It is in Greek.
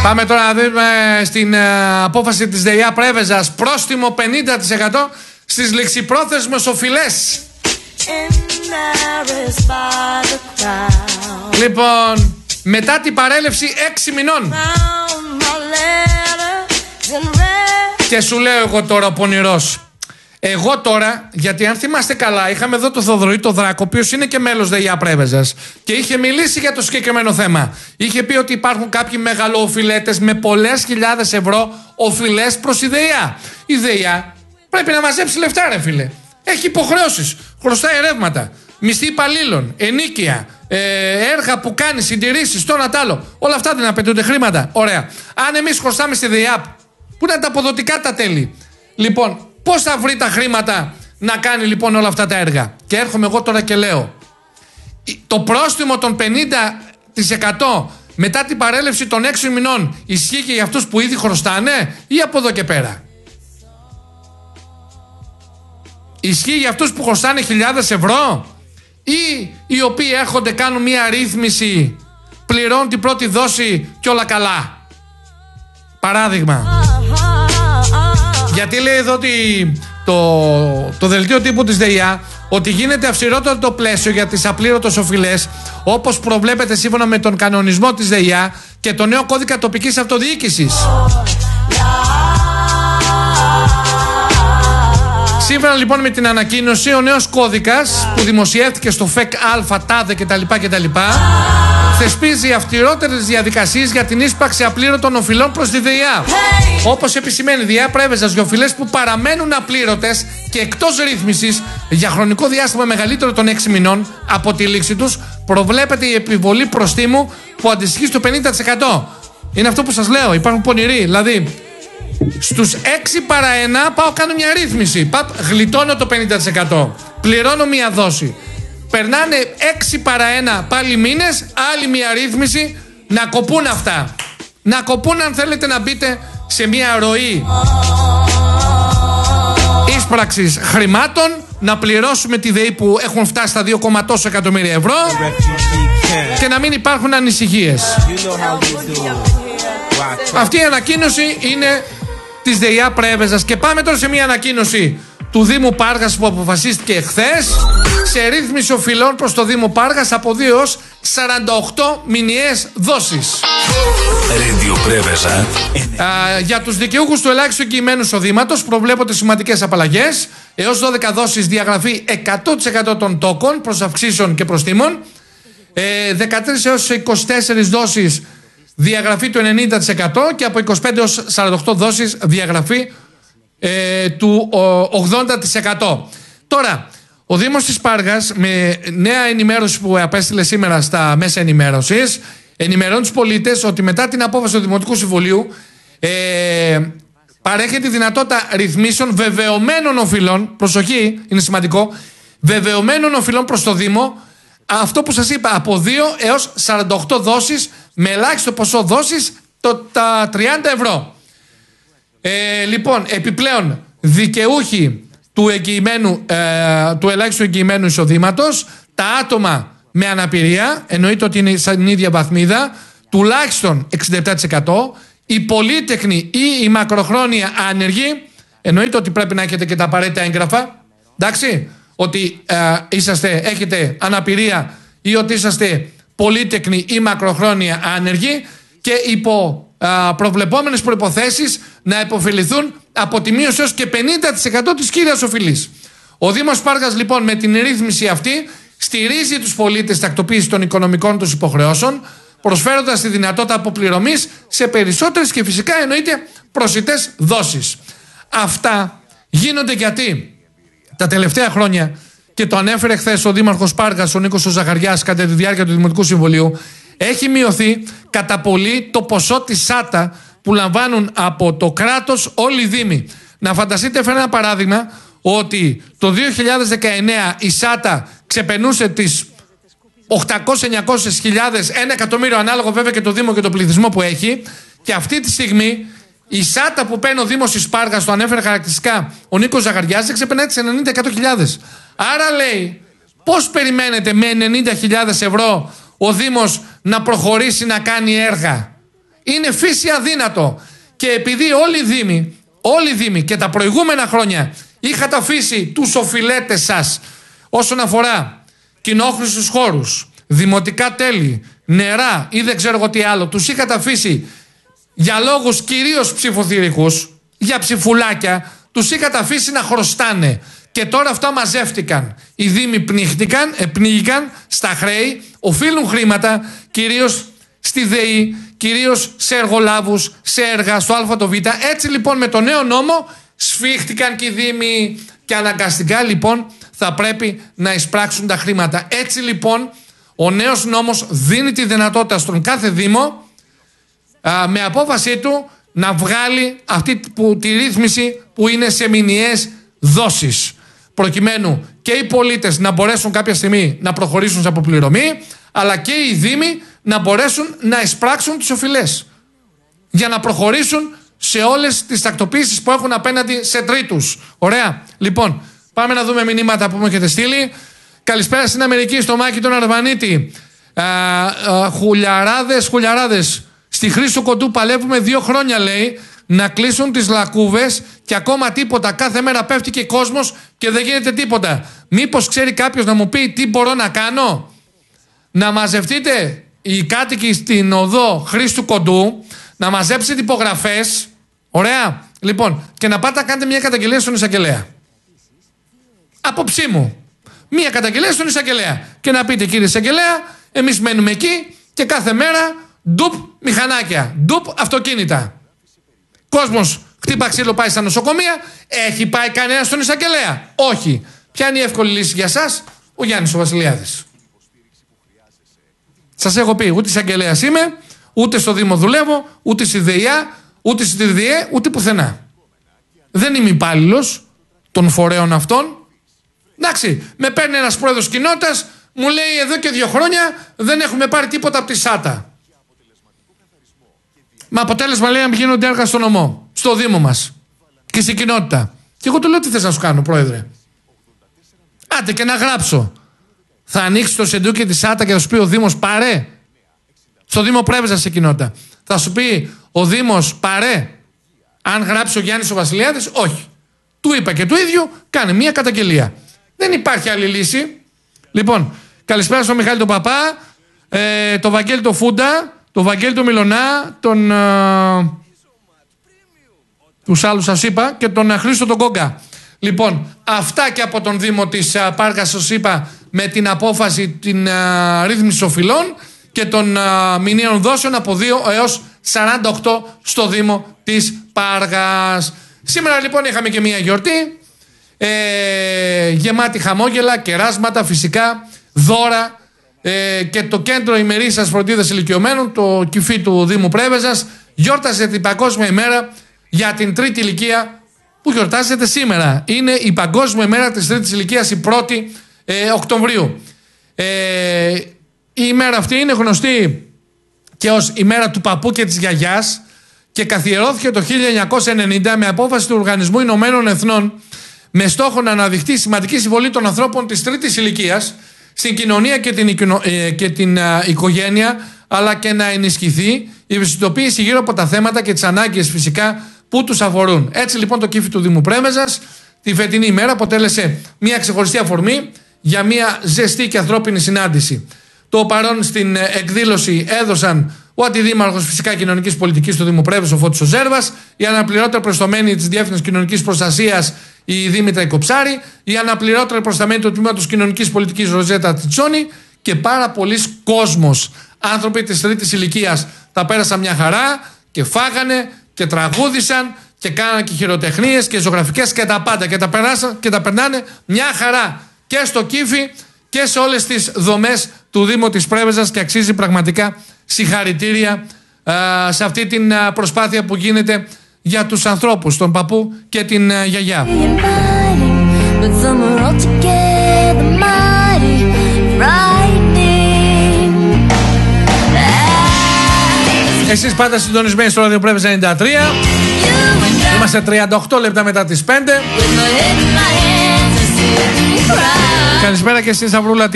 Πάμε τώρα να δούμε στην απόφαση της ΔΕΙΑ Πρέβεζας. Πρόστιμο 50% στις ληξιπρόθεσμες οφειλές. Λοιπόν, μετά την παρέλευση 6 μηνών. Και σου λέω εγώ τώρα ο πονηρός. Εγώ τώρα, γιατί αν θυμάστε καλά, είχαμε εδώ το Θοδωρή το Δράκο, ο οποίος είναι και μέλος ΔΕΙΑ Πρέβεζας και είχε μιλήσει για το συγκεκριμένο θέμα. Είχε πει ότι υπάρχουν κάποιοι μεγαλοοφειλέτες με πολλές χιλιάδες ευρώ οφειλές προς η ΔΕΙΑ. Η ΔΕΙΑ πρέπει να μαζέψει λεφτά, ρε φίλε. Έχει υποχρεώσεις, χρωστάει ρεύματα, μισθή υπαλλήλων, ενίκεια, έργα που κάνει, συντηρήσεις, το ένα τ' άλλο. Όλα αυτά δεν απαιτούνται χρήματα. Ωραία. Αν εμείς χρωστάμε στη ΔΕΙΑ, πού είναι τα αποδοτικά τα τέλη? Λοιπόν, πώς θα βρει τα χρήματα να κάνει λοιπόν όλα αυτά τα έργα? Και έρχομαι εγώ τώρα και λέω, το πρόστιμο των 50% μετά την παρέλευση των 6 μηνών ισχύει και για αυτούς που ήδη χρωστάνε ή από εδώ και πέρα? Ισχύει για αυτούς που χρωστάνε χιλιάδες ευρώ ή οι οποίοι έρχονται, κάνουν μια ρύθμιση, πληρώνουν την πρώτη δόση και όλα καλά? Παράδειγμα. Γιατί λέει εδώ ότι το δελτίο τύπου της ΔΕΙΑ ότι γίνεται αυστηρότερο το πλαίσιο για τις απλήρωτες οφειλές, όπως προβλέπεται σύμφωνα με τον κανονισμό της ΔΕΙΑ και το νέο κώδικα τοπικής αυτοδιοίκησης. Σύμφωνα λοιπόν με την ανακοίνωση, ο νέος κώδικας που δημοσιεύτηκε στο ΦΕΚ Α, ΤΑΔΕ κτλ. Θεσπίζει αυστηρότερες διαδικασίες για την ίσπραξη απλήρωτων οφειλών προς τη ΔΕΙΑ. Όπως επισημαίνει η ΔΕΙΑ Πρέβεζας, για οφειλές που παραμένουν απλήρωτες και εκτός ρύθμισης για χρονικό διάστημα μεγαλύτερο των 6 μηνών από τη λήξη τους, προβλέπεται η επιβολή προστίμου που αντιστοιχεί στο 50%. Είναι αυτό που σας λέω, υπάρχουν πονηροί. Δηλαδή, στους 6 παρά 1 πάω κάνω μια ρύθμιση. Γλιτώνω το 50%. Πληρώνω μια δόση. Περνάνε 6 παρά 1 πάλι μήνες, άλλη μια ρύθμιση, να κοπούν αυτά. Να κοπούν, αν θέλετε να μπείτε σε μια ροή ίσπραξης χρημάτων, να πληρώσουμε τη ΔΕΗ που έχουν φτάσει στα 2, τόσα εκατομμύρια ευρώ και να μην υπάρχουν ανησυχίες. Αυτή η ανακοίνωση είναι της ΔΕΙΑ Πρέβεζας. Και πάμε τώρα σε μια ανακοίνωση του Δήμου Πάργας που αποφασίστηκε εχθές, σε ρύθμιση οφειλών προς το Δήμο Πάργας από 2 έως 48 μηνιαίες δόσεις. Για τους δικαιούχους του ελάχιστου εγγυημένου εισοδήματος προβλέπονται σημαντικές απαλλαγές, έως 12 δόσεις διαγραφή 100% των τόκων προς αυξήσεων και προστίμων, 13 έως 24 δόσεις διαγραφή του 90% και από 25 έως 48 δόσεις διαγραφή του 80%. Τώρα, ο Δήμος της Πάργας, με νέα ενημέρωση που απέστειλε σήμερα στα μέσα ενημέρωσης, ενημερώνει τους πολίτες ότι μετά την απόφαση του Δημοτικού Συμβουλίου παρέχει τη δυνατότητα ρυθμίσεων βεβαιωμένων οφειλών, προσοχή, είναι σημαντικό, βεβαιωμένων οφειλών προς το Δήμο, αυτό που σας είπα, από 2 έως 48 δόσεις, με ελάχιστο ποσό δόσεις τα 30 ευρώ. Λοιπόν, επιπλέον, δικαιούχοι του ελάχιστου εγγυημένου εισοδήματος, τα άτομα με αναπηρία, εννοείται ότι είναι στην ίδια βαθμίδα, τουλάχιστον 67%, οι πολύτεκνοι ή οι μακροχρόνια άνεργοι, εννοείται ότι πρέπει να έχετε και τα απαραίτητα έγγραφα, εντάξει, ότι έχετε αναπηρία ή ότι είσαστε πολύτεκνοι ή μακροχρόνια άνεργοι και υπό προβλεπόμενες προϋποθέσεις να υποφεληθούν από τη μείωση έως και 50% της κύριας οφειλής. Ο Δήμος Πάργας λοιπόν με την ρύθμιση αυτή στηρίζει τους πολίτες στην τακτοποίηση των οικονομικών τους υποχρεώσεων, προσφέροντας τη δυνατότητα αποπληρωμής σε περισσότερες και φυσικά εννοείται προσιτές δόσεις. Αυτά γίνονται γιατί τα τελευταία χρόνια, και το ανέφερε χθες ο Δήμαρχος Πάργας, ο Νίκος ο Ζαχαριάς, κατά τη διάρκεια του Δημοτικού Συμβουλίου, έχει μειωθεί κατά πολύ το ποσό της ΣΑΤΑ που λαμβάνουν από το κράτος όλοι οι Δήμοι. Να φανταστείτε, έφερα ένα παράδειγμα, ότι το 2019 η ΣΑΤΑ ξεπερνούσε τις 800-900 χιλιάδες, 1 εκατομμύριο ανάλογο βέβαια και το Δήμο και το πληθυσμό που έχει, και αυτή τη στιγμή η ΣΑΤΑ που παίρνει ο Δήμος της Πάργας, το ανέφερε χαρακτηριστικά ο Νίκος Ζαχαριάς, ξεπερνάει τις 90-100 Άρα λέει, πώς περιμένετε με 90.000 ευρώ ο Δήμος να προχωρήσει να κάνει έργα? Είναι φύση αδύνατο. Και επειδή όλοι οι δήμοι και τα προηγούμενα χρόνια είχατε αφήσει τους οφειλέτες σας όσον αφορά κοινόχρηστους χώρους, δημοτικά τέλη, νερά ή δεν ξέρω εγώ τι άλλο, τους είχατε αφήσει για λόγους κυρίως ψηφοθυρικούς, για ψηφουλάκια, τους είχατε αφήσει να χρωστάνε. Και τώρα αυτά μαζεύτηκαν. Οι δήμοι πνίγηκαν στα χρέη, οφείλουν χρήματα κυρίως στη ΔΕΗ, κυρίως σε εργολάβους, σε έργα, στο Α, το Β. Έτσι λοιπόν με το νέο νόμο σφίχτηκαν και οι δήμοι και αναγκαστικά λοιπόν θα πρέπει να εισπράξουν τα χρήματα. Έτσι λοιπόν ο νέος νόμος δίνει τη δυνατότητα στον κάθε δήμο με απόφασή του να βγάλει αυτή τη ρύθμιση που είναι σε μηνιαίες δόσεις, προκειμένου και οι πολίτες να μπορέσουν κάποια στιγμή να προχωρήσουν σε αποπληρωμή, αλλά και οι δήμοι να μπορέσουν να εισπράξουν τις οφειλές για να προχωρήσουν σε όλες τις τακτοποίησεις που έχουν απέναντι σε τρίτους. Ωραία. Λοιπόν, πάμε να δούμε μηνύματα που μου έχετε στείλει. Καλησπέρα στην Αμερική, στο Μάκη τον Αρβανίτη. Χουλιαράδες. Στη Χρήστο Κοντού παλεύουμε 2 χρόνια, λέει, να κλείσουν τις λακκούβες και ακόμα τίποτα. Κάθε μέρα πέφτει και κόσμος και δεν γίνεται τίποτα. Μήπως ξέρει κάποιος να μου πει τι μπορώ να κάνω? Να μαζευτείτε οι κάτοικοι στην οδό Χρήστου Κοντού, να μαζέψετε υπογραφές. Ωραία. Λοιπόν, και να πάτε να κάνετε μια καταγγελία στον εισαγγελέα. Απόψη μου. Μια καταγγελία στον εισαγγελέα. Και να πείτε, κύριε εισαγγελέα, εμείς μένουμε εκεί και κάθε μέρα ντουπ μηχανάκια, ντουπ αυτοκίνητα. Κόσμος χτύπα ξύλο, πάει στα νοσοκομεία. Έχει πάει κανένα στον εισαγγελέα? Όχι. Ποια είναι η εύκολη λύση για σας? Ο Γιάννης ο Βασιλιάδης. Σας έχω πει, ούτε εισαγγελέας είμαι, ούτε στο Δήμο δουλεύω, ούτε στη ΔΕΙΑ, ούτε στη ΔΕΙΕ, ούτε πουθενά. Δεν είμαι υπάλληλος των φορέων αυτών. Εντάξει, με παίρνει ένας πρόεδρος κοινότητας, μου λέει εδώ και 2 χρόνια δεν έχουμε πάρει τίποτα από τη ΣΑΤΑ. Με αποτέλεσμα, λέει, να γίνονται έργα στο νομό, στο Δήμο μας και στην κοινότητα. Και εγώ του λέω, τι θες να σου κάνω, πρόεδρε? Άντε και να γράψω. Θα ανοίξει το σεντούκι της ΣΑΤΑ και θα σου πει ο Δήμος πάρε? Στο Δήμο Πρέβεζα σε κοινότητα. Θα σου πει ο Δήμος πάρε? Αν γράψει ο Γιάννης ο Βασιλιάδης, όχι. Του είπα και του ίδιου, κάνε μια καταγγελία. Δεν υπάρχει άλλη λύση. Λοιπόν, καλησπέρα στον Μιχάλη τον Παπά, τον Βαγγέλη τον Φούντα, τον Βαγγέλη τον Μιλωνά, τους άλλους σας είπα, και τον Χρήστο τον Κόγκα. Λοιπόν, αυτά και από τον Δήμο της Πάργας σας είπα, με την απόφαση την ρύθμιση οφειλών και των μηνιαίων δόσεων από 2 έως 48 στο Δήμο της Πάργας. Σήμερα λοιπόν είχαμε και μια γιορτή γεμάτη χαμόγελα, κεράσματα, φυσικά δώρα, και το κέντρο ημερήσιας φροντίδας ηλικιωμένων, το Κυφή του Δήμου Πρέβεζας, γιόρτασε την Παγκόσμια ημέρα για την τρίτη ηλικία, που γιορτάζεται σήμερα. Είναι η Παγκόσμια ημέρα της τρίτης ηλικίας, η 1η Οκτωβρίου. Η ημέρα αυτή είναι γνωστή και ως ημέρα του παππού και της γιαγιάς και καθιερώθηκε το 1990 με απόφαση του Οργανισμού Ηνωμένων Εθνών, με στόχο να αναδειχθεί η σημαντική συμβολή των ανθρώπων της τρίτης ηλικίας στην κοινωνία και την οικογένεια, αλλά και να ενισχυθεί η ευαισθητοποίηση γύρω από τα θέματα και τις ανάγκες φυσικά που τους αφορούν. Έτσι λοιπόν το Κύφι του Δήμου Πρέβεζας τη φετινή ημέρα αποτέλεσε μια ξεχωριστή αφορμή για μια ζεστή και ανθρώπινη συνάντηση. Το παρόν στην εκδήλωση έδωσαν ο Αντιδήμαρχος φυσικά Κοινωνικής Πολιτικής του Δήμου Πρέβεζας, ο Φώτης ο Ζέρβας, η αναπληρώτρια προσταμένη της Διεύθυνσης Κοινωνικής Προστασίας, η Δήμητρα Οικοψάρη, η αναπληρώτρια προσταμένη του Τμήματος Κοινωνικής Πολιτικής Ροζέτα Τιτσόνη και πάρα πολλοί κόσμος. Άνθρωποι της τρίτης ηλικίας τα πέρασαν μια χαρά και φάγανε και τραγούδισαν και κάνανε και χειροτεχνίες και ζωγραφικές και τα πάντα και τα περνάνε μια χαρά και στο Κύφι και σε όλες τις δομές του Δήμου της Πρέβεζας, και αξίζει πραγματικά συγχαρητήρια σε αυτή την προσπάθεια που γίνεται για τους ανθρώπους, τον παππού και την γιαγιά. Εσείς πάντα συντονισμένοι στο Radio Prέβεζα 93. Είμαστε 38 λεπτά μετά τις 5. Καλησπέρα και στην Σαβρούλα